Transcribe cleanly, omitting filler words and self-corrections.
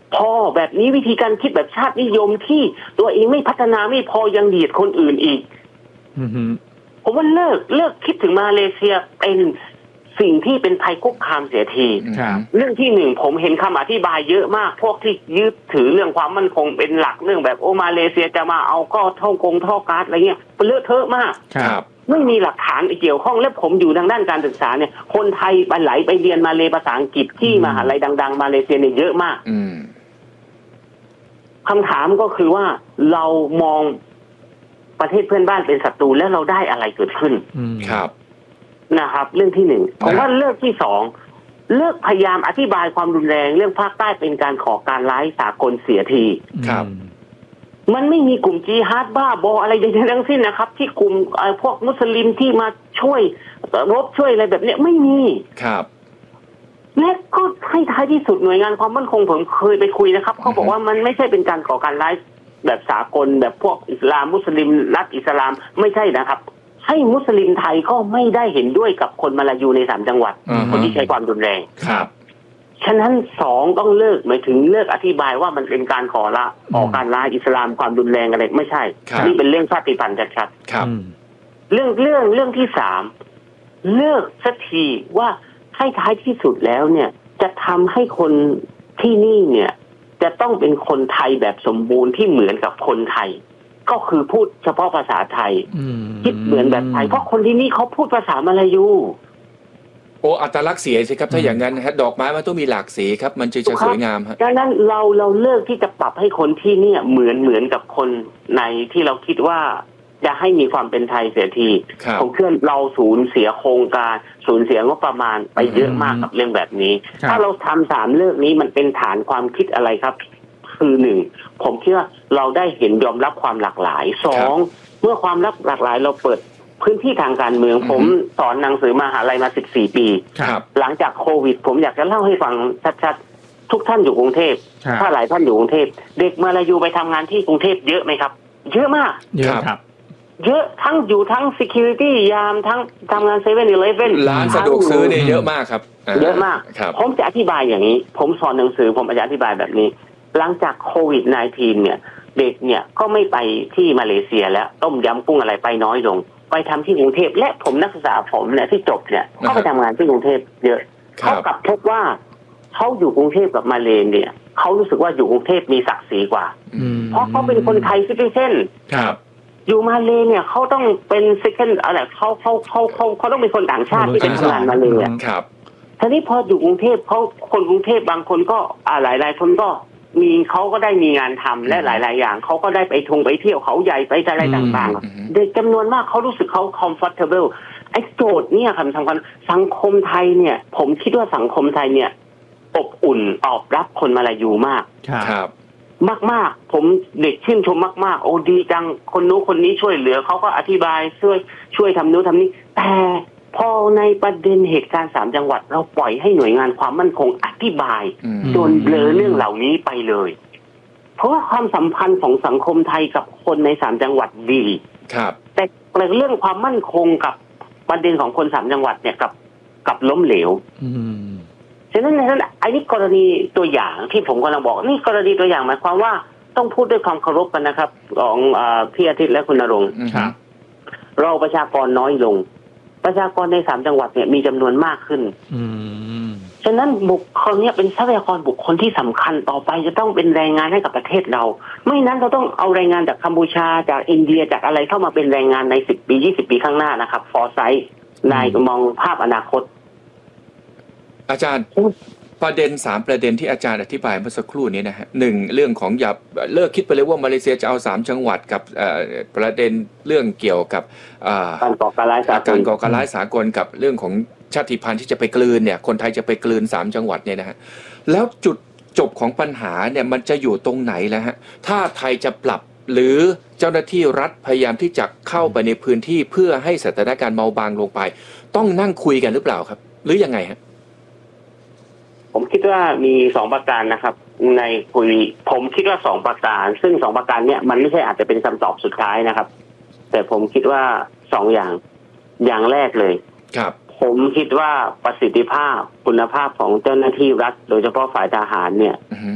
พอแบบนี้วิธีการคิดแบบชาตินิยมที่ตัวเองไม่พัฒนาไม่พอยังเหยียดคนอื่นอีกผมว่าเลิกคิดถึงมาเลเซียเป็นสิ่งที่เป็นภัยคุกคามเสียทีเรื่องที่หนึ่งผมเห็นคำอธิบายเยอะมากพวกที่ยึดถือเรื่องความมั่นคงเป็นหลักเรื่องแบบมาเลเซียจะมาเอาก็ท่อก๊าซอะไรเงี้ยเลอะเทอะมากไม่มีหลักฐานเกี่ยวข้องและผมอยู่ทางด้านการศึกษาเนี่ยคนไทยไหลไปเรียนมาเลภาษาอังกฤษที่มหาลัยดังๆมาเลเซียเนี่ยเยอะมากคำถามก็คือว่าเรามองประเทศเพื่อนบ้านเป็นศัตรูแล้วเราได้อะไรเกิดขึ้นครับนะครับเรื่องที่หนึ่งผมว่าเรื่องที่สองเลิกพยายามอธิบายความรุนแรงเรื่องภาคใต้เป็นการก่อการร้ายสากลเสียทีครับมันไม่มีกลุ่มจิฮาดบ้าบออะไรใดๆทั้งสิ้นนะครับที่กลุ่มพวกมุสลิมที่มาช่วยรบช่วยอะไรแบบนี้ไม่มีครับและก็ให้ท้ายที่สุดหน่วยงานความมั่นคงผมเคยไปคุยนะครับเขาบอกว่ามันไม่ใช่เป็นการก่อการร้ายแบบสากลแบบพวกอิสลามมุสลิมรัฐอิสลามไม่ใช่นะครับให้มุสลิมไทยก็ไม่ได้เห็นด้วยกับคนมาลายูใน3จังหวัดคนที่ใช้ความรุนแรงครับฉะนั้น2ต้องเลิกหมายถึงเลิกอธิบายว่ามันเป็นการก่อการร้ายอิสลามความรุนแรงอะไรไม่ใช่นี่เป็นเรื่องชาติพันธุ์ชัดๆครับเรื่องที่3เลิกสักทีว่าให้ท้ายที่สุดแล้วเนี่ยจะทำให้คนที่นี่เนี่ยจะต้องเป็นคนไทยแบบสมบูรณ์ที่เหมือนกับคนไทยก็คือพูดเฉพาะภาษาไทยคิดเหมือนแบบไทยเพราะคนที่นี่เขาพูดภาษามลายูอัตลักษณ์เสียสิครับถ้าอย่างนั้นฮะดอกไม้มันต้องมีหลากสีครับมันจึงจะสวยงามฮะดังนั้นเราเลิกที่จะปรับให้คนที่เนี่ยเหมือนกับคนในที่เราคิดว่าจะให้มีความเป็นไทยเสียทีผมเชื่อเราสูญเสียโครงการสูญเสียงบประมาณไปเยอะมากกับเรื่องแบบนี้ถ้าเราทำ3เลิกนี้มันเป็นฐานความคิดอะไรครับคือ1ผมคิดว่าเราได้เห็นยอมรับความหลากหลาย2เมื่อความหลากหลายเราเปิดพื้นที่ทางการเมืองผมสอนหนังสือมหาลัยมา14ปีหลังจากโควิดผมอยากจะเล่าให้ฟังชัดๆทุกท่านอยู่กรุงเทพถ้าหลายท่านอยู่กรุงเทพเด็กมาลายูไปทำงานที่กรุงเทพเยอะไหมครับเยอะมากเยอะครับเยอะทั้งอยู่ทั้ง security ยามทั้งทำงาน 7-Eleven ร้านสะดวกซื้อเนี่ยเยอะมากครับเยอะมากผมจะอธิบายอย่างนี้ผมสอนหนังสือผมจะอธิบายแบบนี้หลังจากโควิด -19 เนี่ยเด็กเนี่ยก็ไม่ไปที่มาเลเซียแล้วต้มยำกุ้งอะไรไปน้อยลงไปทำที่กรุงเทพและผมนักศึกษาผมเนี่ยที่จบเนี่ยก็ไปทำงานที่กรุงเทพเยอะเขากลับพบว่าเขาอยู่กรุงเทพกับมาเลเนี่ยเขารู้สึกว่าอยู่กรุงเทพมีศักดิ์ศรีกว่าเพราะเขาเป็นคนไทยซิติเซนอยู่มาเลเนี่ยเขาต้องเป็น second อะไรเขาต้องเป็นคนต่างชาติที่เป็นทำงานมาเลครับทีนี้พออยู่กรุงเทพเขาคนกรุงเทพบางคนก็หลายคนก็เขาก็ได้มีงานทำและหลายอย่างเขาก็ได้ไปไปเที่ยวเขาใหญ่ไปอะไรต่างๆเด็กจำนวนมากเขารู้สึกเขา comfortable ไอ้โจทย์เนี่ยคำสำคัญสังคมไทยเนี่ยผมคิดว่าสังคมไทยเนี่ยอบอุ่นตอบรับคนมาลายูมากครับมากผมเด็กชื่นชมมากๆโอ้ดีจังคนนู้นคนนี้ช่วยเหลือเขาก็อธิบายช่วยทำนู้นทำนี้แต่พอในประเด็นเหตุการณ์3จังหวัดเราปล่อยให้หน่วยงานความมั่นคงอธิบายจนเบลอเรื่องเหล่านี้ไปเลยเพราะว่าความสัมพันธ์ของสังคมไทยกับคนใน3จังหวัดดีแต่เรื่องความมั่นคงกับประเด็นของคน3จังหวัดเนี่ยกับล้มเหลวฉะนั้นไอ้นี่กรณีตัวอย่างที่ผมกำลังบอกนี่กรณีตัวอย่างหมายความว่าต้องพูดด้วยความเคารพกันนะครับของพี่อาทิตย์และคุณณรงค์เราประชากรน้อยลงประชากรใน3จังหวัดเนี่ยมีจำนวนมากขึ้นฉะนั้นบุคคลเนี่ยเป็นทรัพยากรบุคคลที่สำคัญต่อไปจะต้องเป็นแรงงานให้กับประเทศเราไม่นั้นเราต้องเอาแรงงานจากกัมพูชาจากอินเดียจากอะไรเข้ามาเป็นแรงงานใน10 ปี 20 ปีข้างหน้านะครับฟอร์ไซต์นายมองภาพอนาคตอาจารย์ประเด็น3ประเด็นที่อาจารย์อธิบายเมื่อสักครู่นี้นะฮะ1เรื่องของอย่าเลิกคิดไปเลยว่ามาเลเซียจะเอา3จังหวัดกับประเด็นเรื่องเกี่ยวกับการก่อการร้ายสากลกับเรื่องของชาติพันธุ์ที่จะไปกลืนเนี่ยคนไทยจะไปกลืน3จังหวัดเนี่ยนะฮะแล้วจุดจบของปัญหาเนี่ยมันจะอยู่ตรงไหนแล้วฮะถ้าไทยจะปรับหรือเจ้าหน้าที่รัฐพยายามที่จะเข้าไปในพื้นที่เพื่อให้สถานการณ์เบาบางลงไปต้องนั่งคุยกันหรือเปล่าครับหรือยังไงฮะผมคิดว่ามี2ประการนะครับในคุยผมคิดว่า2ประการซึ่ง2ประการเนี่ยมันไม่ใช่อาจจะเป็นคำตอบสุดท้ายนะครับแต่ผมคิดว่า2อย่างแรกเลยครับผมคิดว่าประสิทธิภาพคุณภาพของเจ้าหน้าที่รัฐโดยเฉพาะฝ่ายทหารเนี่ย